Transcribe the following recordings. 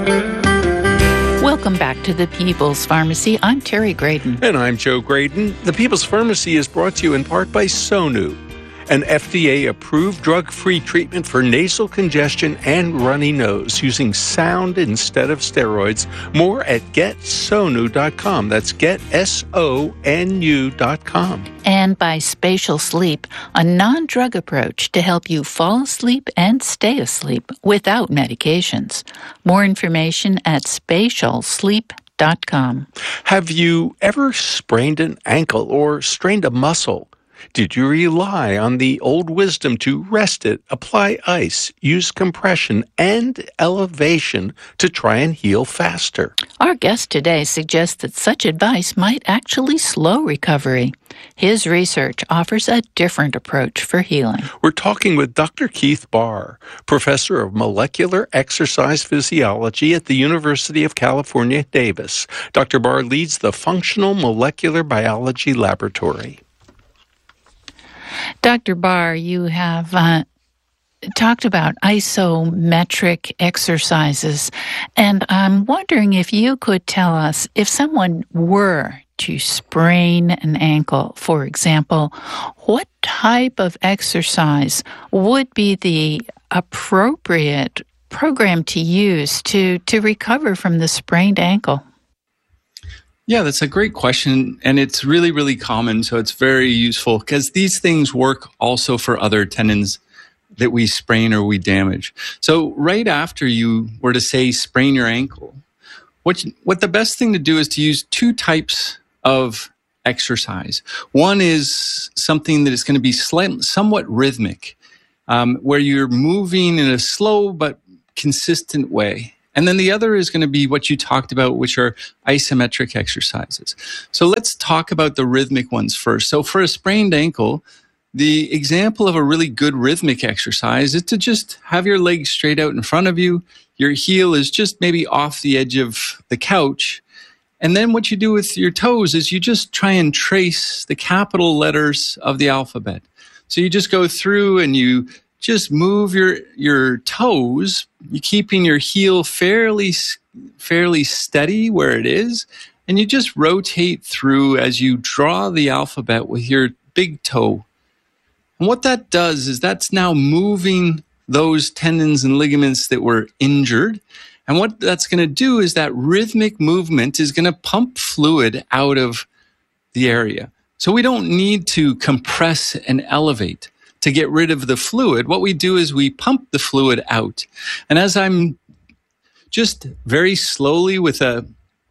Welcome back to the People's Pharmacy. I'm Terry Graydon. And I'm Joe Graydon. The People's Pharmacy is brought to you in part by Sonu, an FDA-approved drug-free treatment for nasal congestion and runny nose using sound instead of steroids. More at GetSonu.com. That's GetSonu.com. And by Spatial Sleep, a non-drug approach to help you fall asleep and stay asleep without medications. More information at spatialsleep.com. Have you ever sprained an ankle or strained a muscle? Did you rely on the old wisdom to rest it, apply ice, use compression and elevation to try and heal faster? Our guest today suggests that such advice might actually slow recovery. His research offers a different approach for healing. We're talking with Dr. Keith Baar, professor of molecular exercise physiology at the University of California, Davis. Dr. Baar leads the Functional Molecular Biology Laboratory. Dr. Baar, you have talked about isometric exercises, and I'm wondering if you could tell us, if someone were to sprain an ankle, for example, what type of exercise would be the appropriate program to use to recover from the sprained ankle? Yeah, that's a great question, and it's really, really common, so it's very useful because these things work also for other tendons that we sprain or we damage. So right after you were to say sprain your ankle, what the best thing to do is to use two types of exercise. One is something that is going to be somewhat rhythmic, where you're moving in a slow but consistent way. And then the other is going to be what you talked about, which are isometric exercises. So let's talk about the rhythmic ones first. So for a sprained ankle, the example of a really good rhythmic exercise is to just have your legs straight out in front of you. Your heel is just maybe off the edge of the couch. And then what you do with your toes is you just try and trace the capital letters of the alphabet. So you just go through and you just move your toes, you keeping your heel fairly steady where it is, and you just rotate through as you draw the alphabet with your big toe. And what that does is that's now moving those tendons and ligaments that were injured. And what that's going to do is that rhythmic movement is going to pump fluid out of the area. So we don't need to compress and elevate to get rid of the fluid. What we do is we pump the fluid out. And as I'm just very slowly with a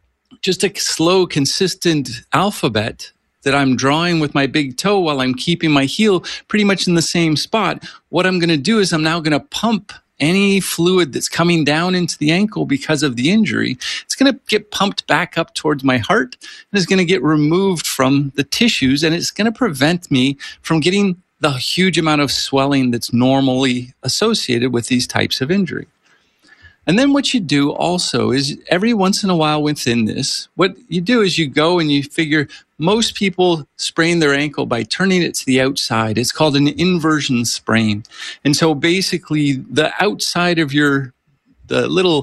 slow, consistent alphabet that I'm drawing with my big toe while I'm keeping my heel pretty much in the same spot, what I'm going to do is I'm now going to pump any fluid that's coming down into the ankle because of the injury. It's going to get pumped back up towards my heart and it's going to get removed from the tissues, and it's going to prevent me from getting the huge amount of swelling that's normally associated with these types of injury. And then what you do also is every once in a while within this, what you do is you go and you figure most people sprain their ankle by turning it to the outside. It's called an inversion sprain. And so basically the outside of the little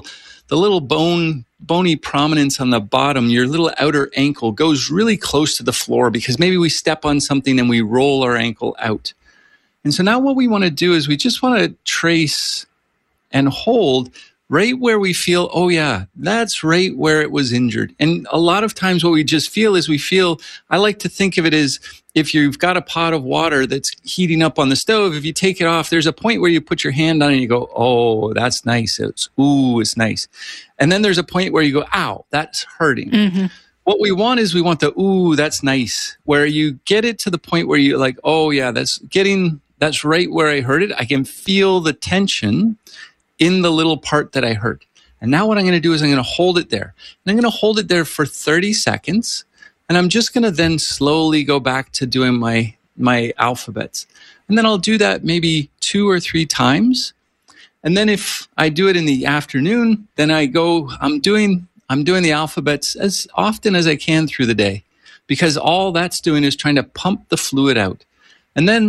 bony prominence on the bottom, your little outer ankle goes really close to the floor because maybe we step on something and we roll our ankle out. And so now what we want to do is we just want to trace and hold right where we feel, oh yeah, that's right where it was injured. And a lot of times what we just feel is I like to think of it as if you've got a pot of water that's heating up on the stove, if you take it off, there's a point where you put your hand on it and you go, oh, that's nice. It's nice. And then there's a point where you go, ow, that's hurting. Mm-hmm. What we want is the, ooh, that's nice, where you get it to the point where you're like, oh yeah, that's right where I hurt it. I can feel the tension in the little part that I hurt. And now what I'm going to do is I'm going to hold it there. And I'm going to hold it there for 30 seconds. And I'm just going to then slowly go back to doing my alphabets. And then I'll do that maybe 2 or 3 times. And then if I do it in the afternoon, then I'm doing the alphabets as often as I can through the day, because all that's doing is trying to pump the fluid out. And then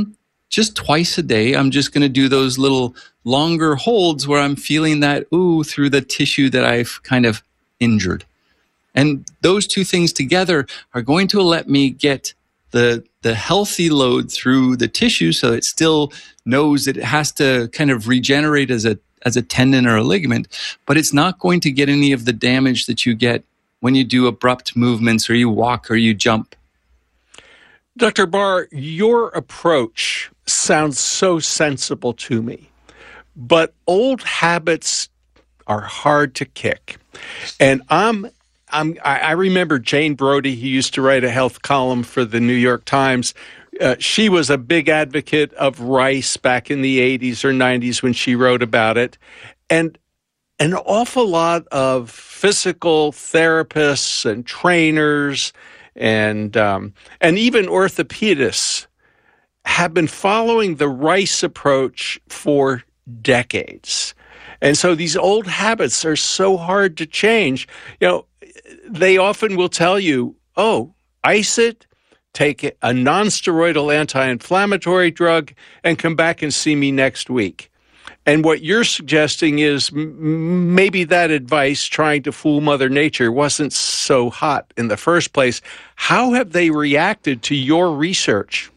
just twice a day, I'm just going to do those little longer holds where I'm feeling that ooh through the tissue that I've kind of injured. And those two things together are going to let me get the healthy load through the tissue so it still knows that it has to kind of regenerate as a tendon or a ligament, but it's not going to get any of the damage that you get when you do abrupt movements or you walk or you jump. Dr. Barr, your approach sounds so sensible to me, but old habits are hard to kick. And I remember Jane Brody, who used to write a health column for the New York Times. She was a big advocate of rice back in the 80s or 90s when she wrote about it. And an awful lot of physical therapists and trainers and even orthopedists have been following the rice approach for decades. And so these old habits are so hard to change. You know, they often will tell you, oh, ice it, take a non-steroidal anti-inflammatory drug, and come back and see me next week. And what you're suggesting is maybe that advice, trying to fool Mother Nature, wasn't so hot in the first place. How have they reacted to your research?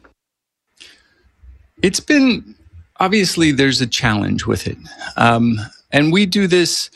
It's been, obviously, there's a challenge with it. And we do this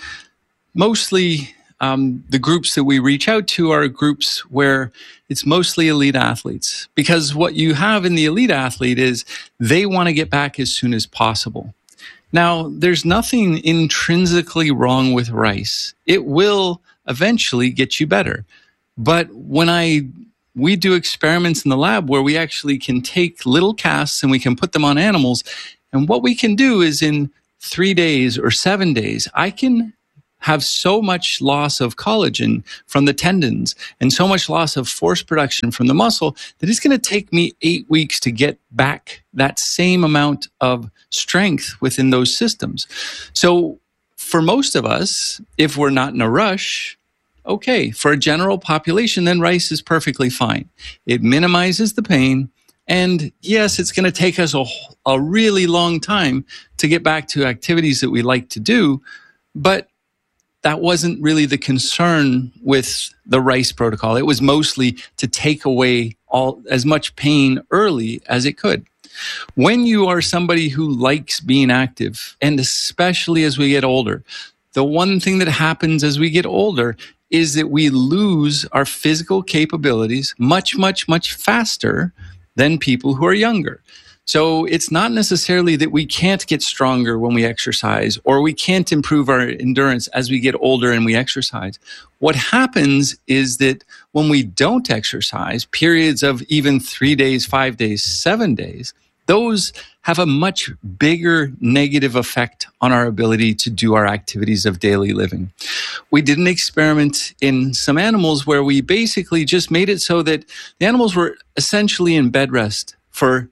mostly, the groups that we reach out to are groups where it's mostly elite athletes. Because what you have in the elite athlete is they want to get back as soon as possible. Now, there's nothing intrinsically wrong with rice. It will eventually get you better. But when we do experiments in the lab where we actually can take little casts and we can put them on animals, and what we can do is in 3 days or 7 days, I can have so much loss of collagen from the tendons and so much loss of force production from the muscle that it's going to take me 8 weeks to get back that same amount of strength within those systems. So for most of us, if we're not in a rush, okay, for a general population, then rice is perfectly fine. It minimizes the pain. And yes, it's going to take us a really long time to get back to activities that we like to do, but that wasn't really the concern with the rice protocol. It was mostly to take away as much pain early as it could. When you are somebody who likes being active, and especially as we get older, the one thing that happens as we get older is that we lose our physical capabilities much, much, much faster than people who are younger. So it's not necessarily that we can't get stronger when we exercise or we can't improve our endurance as we get older and we exercise. What happens is that when we don't exercise, periods of even 3 days, 5 days, 7 days, those have a much bigger negative effect on our ability to do our activities of daily living. We did an experiment in some animals where we basically just made it so that the animals were essentially in bed rest for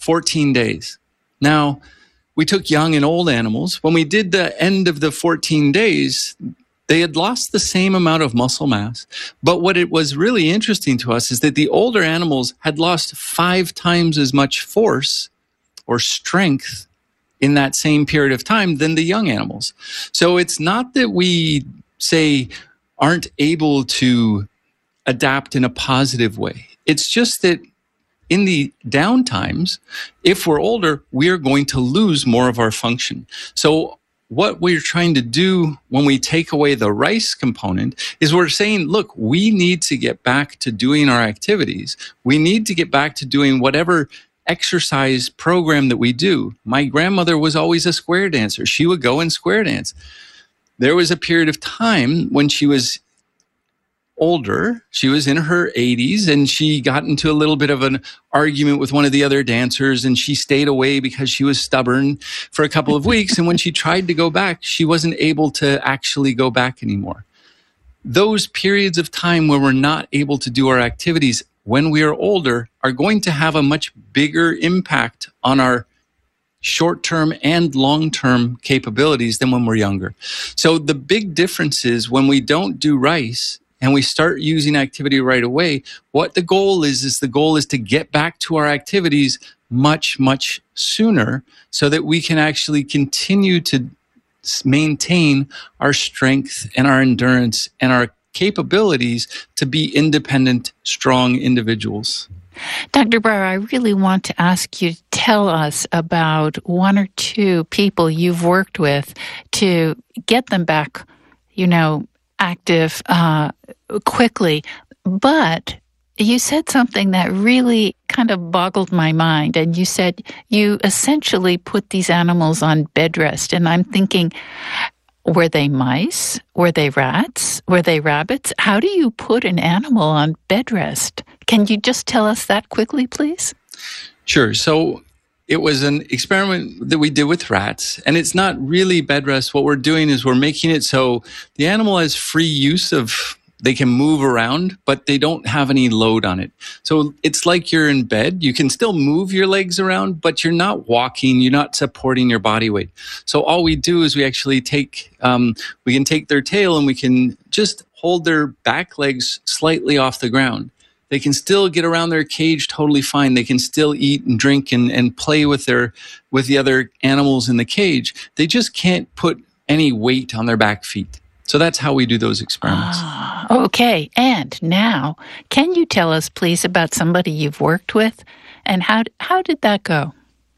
14 days. Now, we took young and old animals. When we did the end of the 14 days, they had lost the same amount of muscle mass. But what it was really interesting to us is that the older animals had lost 5 times as much force or strength in that same period of time than the young animals. So it's not that we, say, aren't able to adapt in a positive way. It's just that in the down times, if we're older, we are going to lose more of our function. So what we're trying to do when we take away the rice component is we're saying, look, we need to get back to doing our activities. We need to get back to doing whatever exercise program that we do. My grandmother was always a square dancer. She would go and square dance. There was a period of time when she was older, she was in her 80s, and she got into a little bit of an argument with one of the other dancers, and she stayed away because she was stubborn for a couple of weeks. And when she tried to go back, she wasn't able to actually go back anymore. Those periods of time where we're not able to do our activities when we are older are going to have a much bigger impact on our short-term and long-term capabilities than when we're younger. So the big difference is when we don't do rice and we start using activity right away, what the goal is the goal is to get back to our activities much, much sooner so that we can actually continue to maintain our strength and our endurance and our capabilities to be independent, strong individuals. Dr. Brar, I really want to ask you to tell us about one or two people you've worked with to get them back, active quickly. But you said something that really kind of boggled my mind. And you said you essentially put these animals on bed rest. And I'm thinking, were they mice? Were they rats? Were they rabbits? How do you put an animal on bed rest? Can you just tell us that quickly, please? Sure. So it was an experiment that we did with rats, and it's not really bed rest. What we're doing is we're making it so the animal has free use of, they can move around, but they don't have any load on it. So it's like you're in bed. You can still move your legs around, but you're not walking. You're not supporting your body weight. So all we do is we actually we can take their tail and we can just hold their back legs slightly off the ground. They can still get around their cage totally fine. They can still eat and drink and play with the other animals in the cage. They just can't put any weight on their back feet. So that's how we do those experiments. Okay. And now, can you tell us, please, about somebody you've worked with and how did that go?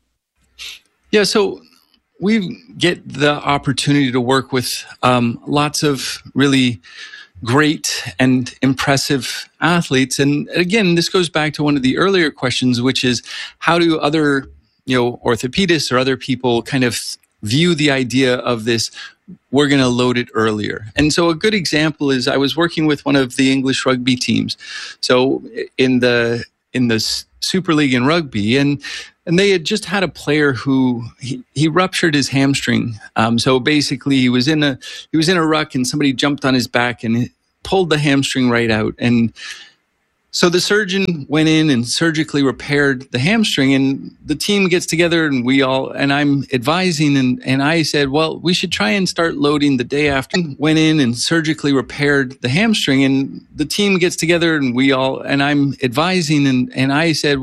Yeah, so we get the opportunity to work with lots of really great and impressive athletes. And again, this goes back to one of the earlier questions, which is how do other, orthopedists or other people kind of view the idea of this, we're going to load it earlier. And so a good example is I was working with one of the English rugby teams. So in the Super League in rugby, and they had just had a player who he ruptured his hamstring. So basically he was in a ruck and somebody jumped on his back and pulled the hamstring right out. And so the surgeon went in and surgically repaired the hamstring, and the team gets together and I'm advising and I said, well, we should try and start loading the day after. Went in and surgically repaired the hamstring, and the team gets together and I'm advising and I said,